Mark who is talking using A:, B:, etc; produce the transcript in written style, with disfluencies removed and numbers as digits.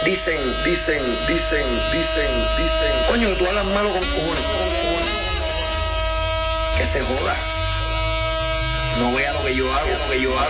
A: Dicen. Coño, que tú hablas malo con cojones. Que se joda. No vea lo que yo hago.